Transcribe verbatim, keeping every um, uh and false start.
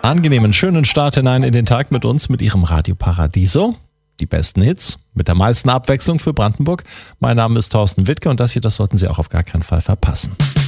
angenehmen, schönen Start hinein in den Tag mit uns, mit Ihrem Radio Paradiso. Die besten Hits mit der meisten Abwechslung für Brandenburg. Mein Name ist Thorsten Wittke und das hier, das sollten Sie auch auf gar keinen Fall verpassen.